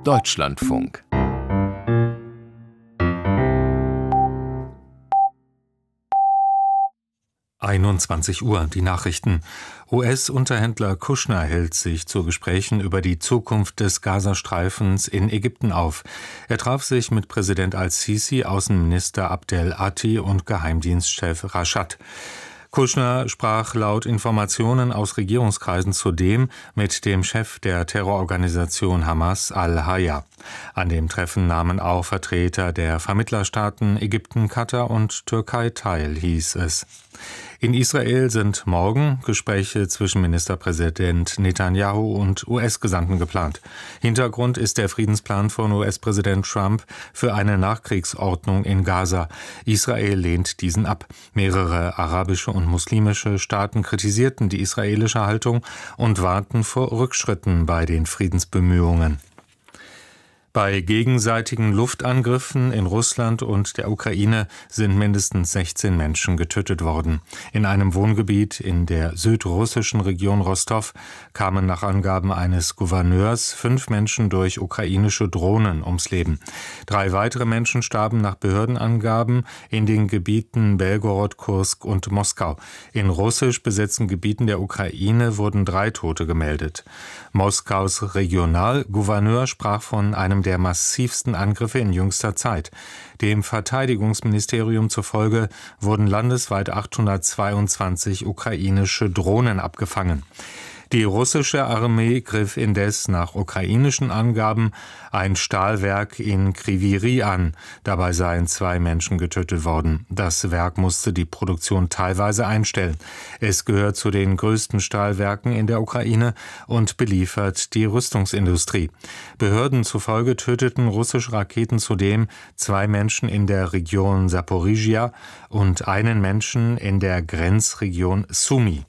Deutschlandfunk. Uhr, die Nachrichten. US-Unterhändler Kushner hält sich zu Gesprächen über die Zukunft des Gazastreifens in Ägypten auf. Er traf sich mit Präsident al-Sisi, Außenminister Abdel Atti und Geheimdienstchef Rashad. Kushner sprach laut Informationen aus Regierungskreisen zudem mit dem Chef der Terrororganisation Hamas al-Haya. An dem Treffen nahmen auch Vertreter der Vermittlerstaaten Ägypten, Katar und Türkei teil, hieß es. In Israel sind morgen Gespräche zwischen Ministerpräsident Netanyahu und US-Gesandten geplant. Hintergrund ist der Friedensplan von US-Präsident Trump für eine Nachkriegsordnung in Gaza. Israel lehnt diesen ab. Mehrere arabische und muslimische Staaten kritisierten die israelische Haltung und warnten vor Rückschritten bei den Friedensbemühungen. Bei gegenseitigen Luftangriffen in Russland und der Ukraine sind mindestens 16 Menschen getötet worden. In einem Wohngebiet in der südrussischen Region Rostow kamen nach Angaben eines Gouverneurs 5 Menschen durch ukrainische Drohnen ums Leben. 3 weitere Menschen starben nach Behördenangaben in den Gebieten Belgorod, Kursk und Moskau. In russisch besetzten Gebieten der Ukraine wurden 3 Tote gemeldet. Moskaus Regionalgouverneur sprach von einem der massivsten Angriffe in jüngster Zeit. Dem Verteidigungsministerium zufolge wurden landesweit 822 ukrainische Drohnen abgefangen. Die russische Armee griff indes nach ukrainischen Angaben ein Stahlwerk in Kryvyi an. Dabei seien 2 Menschen getötet worden. Das Werk musste die Produktion teilweise einstellen. Es gehört zu den größten Stahlwerken in der Ukraine und beliefert die Rüstungsindustrie. Behörden zufolge töteten russische Raketen zudem 2 Menschen in der Region Saporizhia und einen Menschen in der Grenzregion Sumy.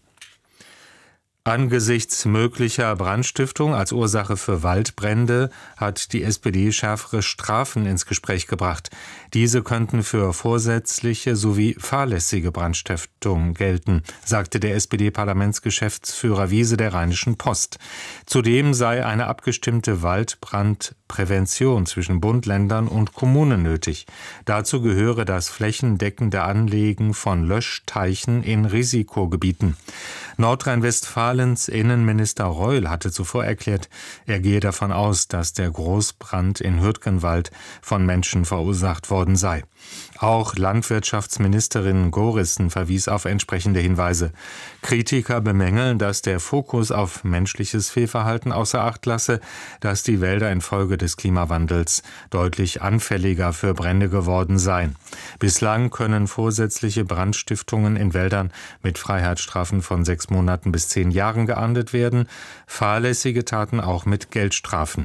Angesichts möglicher Brandstiftung als Ursache für Waldbrände hat die SPD schärfere Strafen ins Gespräch gebracht. Diese könnten für vorsätzliche sowie fahrlässige Brandstiftung gelten, sagte der SPD-Parlamentsgeschäftsführer Wiese der Rheinischen Post. Zudem sei eine abgestimmte Waldbrandprävention zwischen Bund, Ländern und Kommunen nötig. Dazu gehöre das flächendeckende Anlegen von Löschteichen in Risikogebieten. Nordrhein-Westfalens Innenminister Reul hatte zuvor erklärt, er gehe davon aus, dass der Großbrand in Hürtgenwald von Menschen verursacht worden sei. Auch Landwirtschaftsministerin Gorissen verwies auf entsprechende Hinweise. Kritiker bemängeln, dass der Fokus auf menschliches Fehlverhalten außer Acht lasse, dass die Wälder infolge des Klimawandels deutlich anfälliger für Brände geworden seien. Bislang können vorsätzliche Brandstiftungen in Wäldern mit Freiheitsstrafen von 6 Monaten bis 10 Jahren geahndet werden, fahrlässige Taten auch mit Geldstrafen.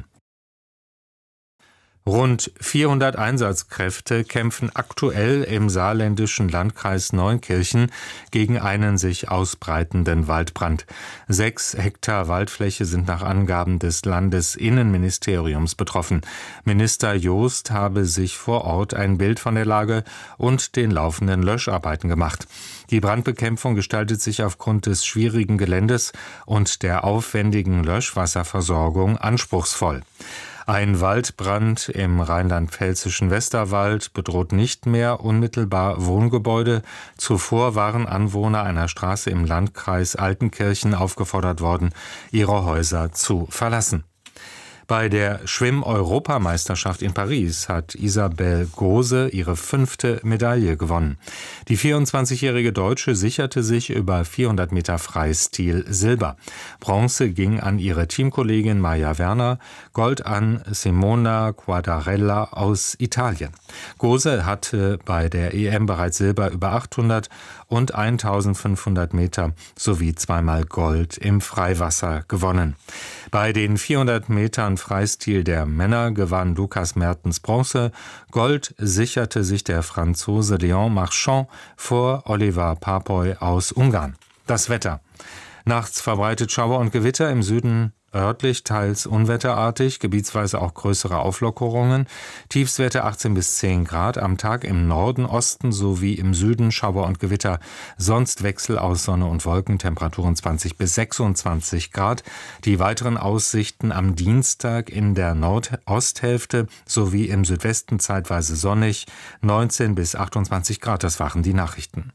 Rund 400 Einsatzkräfte kämpfen aktuell im saarländischen Landkreis Neunkirchen gegen einen sich ausbreitenden Waldbrand. 6 Hektar Waldfläche sind nach Angaben des Landesinnenministeriums betroffen. Minister Joost habe sich vor Ort ein Bild von der Lage und den laufenden Löscharbeiten gemacht. Die Brandbekämpfung gestaltet sich aufgrund des schwierigen Geländes und der aufwendigen Löschwasserversorgung anspruchsvoll. Ein Waldbrand im rheinland-pfälzischen Westerwald bedroht nicht mehr unmittelbar Wohngebäude. Zuvor waren Anwohner einer Straße im Landkreis Altenkirchen aufgefordert worden, ihre Häuser zu verlassen. Bei der Schwimm-Europameisterschaft in Paris hat Isabel Gose ihre 5. Medaille gewonnen. Die 24-jährige Deutsche sicherte sich über 400 Meter Freistil Silber. Bronze ging an ihre Teamkollegin Maja Werner, Gold an Simona Quadarella aus Italien. Gose hatte bei der EM bereits Silber über 800 und 1500 Meter sowie 2-mal Gold im Freiwasser gewonnen. Bei den 400 Metern Freistil der Männer gewann Lukas Mertens Bronze. Gold sicherte sich der Franzose Léon Marchand vor Oliver Papoy aus Ungarn. Das Wetter. Nachts verbreitet Schauer und Gewitter, im Süden örtlich teils unwetterartig, gebietsweise auch größere Auflockerungen. Tiefstwerte 18 bis 10 Grad, am Tag im Norden, Osten sowie im Süden Schauer und Gewitter. Sonst Wechsel aus Sonne und Wolken, Temperaturen 20 bis 26 Grad. Die weiteren Aussichten am Dienstag in der Nordosthälfte sowie im Südwesten zeitweise sonnig, 19 bis 28 Grad. Das waren die Nachrichten.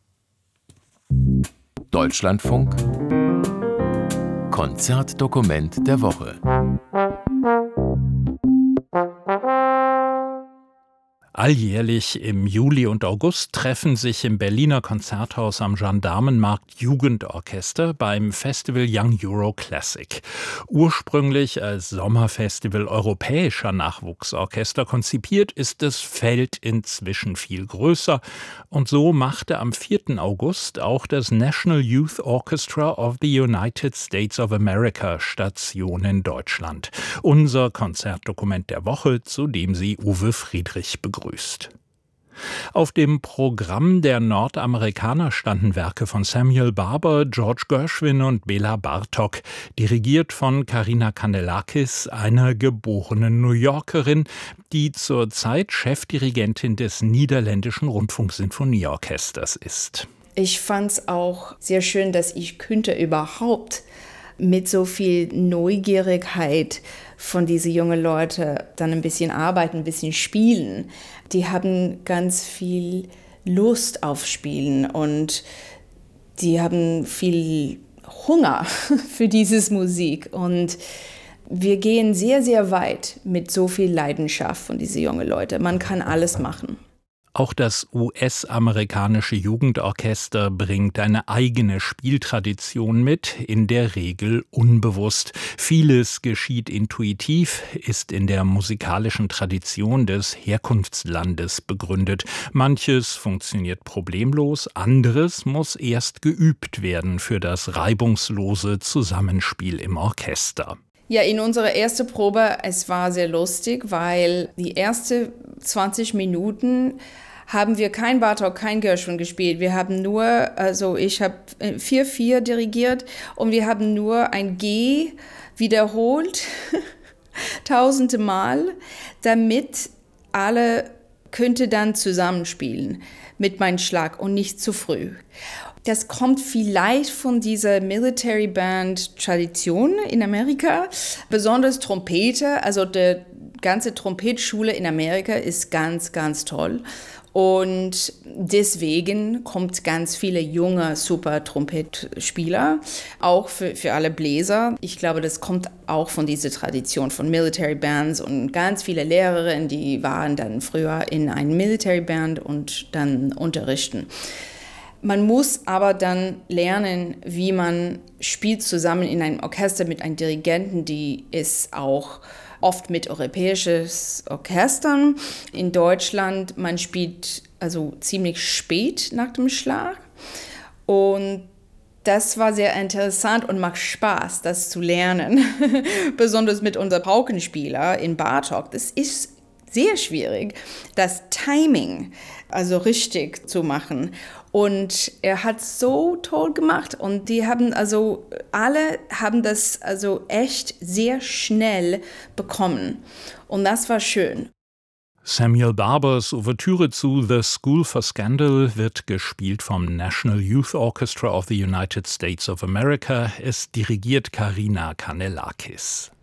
Deutschlandfunk Konzertdokument der Woche. Alljährlich im Juli und August treffen sich im Berliner Konzerthaus am Gendarmenmarkt Jugendorchester beim Festival Young Euro Classic. Ursprünglich als Sommerfestival europäischer Nachwuchsorchester konzipiert, ist das Feld inzwischen viel größer. Und so machte am 4. August auch das National Youth Orchestra of the United States of America Station in Deutschland. Unser Konzertdokument der Woche, zu dem Sie Uwe Friedrich begrüßt. Auf dem Programm der Nordamerikaner standen Werke von Samuel Barber, George Gershwin und Bela Bartok, dirigiert von Karina Kanellakis, einer geborenen New Yorkerin, die zurzeit Chefdirigentin des Niederländischen Rundfunksinfonieorchesters ist. Ich fand es auch sehr schön, dass ich könnte überhaupt mit so viel Neugierigkeit von diesen jungen Leuten dann ein bisschen arbeiten, ein bisschen spielen. Die haben ganz viel Lust auf Spielen und die haben viel Hunger für diese Musik. Und wir gehen sehr, sehr weit mit so viel Leidenschaft von diesen jungen Leuten. Man kann alles machen. Auch das US-amerikanische Jugendorchester bringt eine eigene Spieltradition mit, in der Regel unbewusst. Vieles geschieht intuitiv, ist in der musikalischen Tradition des Herkunftslandes begründet. Manches funktioniert problemlos, anderes muss erst geübt werden für das reibungslose Zusammenspiel im Orchester. Ja, in unserer ersten Probe, es war sehr lustig, weil die ersten 20 Minuten haben wir kein Bartok, kein Gershwin gespielt. Wir haben nur, ich habe 4/4 dirigiert und wir haben nur ein G wiederholt, tausende Mal, damit alle könnte dann zusammenspielen mit meinem Schlag und nicht zu früh. Das kommt vielleicht von dieser Military Band Tradition in Amerika, besonders Trompete, also die ganze Trompetschule in Amerika ist ganz, ganz toll. Und deswegen kommt ganz viele junge super Trompetspieler, auch für alle Bläser. Ich glaube, das kommt auch von dieser Tradition von Military Bands und ganz viele Lehrerinnen, die waren dann früher in einer Military Band und dann unterrichten. Man muss aber dann lernen, wie man spielt zusammen in einem Orchester mit einem Dirigenten, die ist auch oft mit europäischen Orchestern. In Deutschland, man spielt also ziemlich spät nach dem Schlag. Und das war sehr interessant und macht Spaß, das zu lernen. Besonders mit unserem Paukenspieler in Bartok. Das ist sehr schwierig, das Timing also richtig zu machen. Und er hat so toll gemacht und alle haben das also echt sehr schnell bekommen. Und das war schön. Samuel Barbers Ouvertüre zu The School for Scandal wird gespielt vom National Youth Orchestra of the United States of America. Es dirigiert Karina Kanellakis.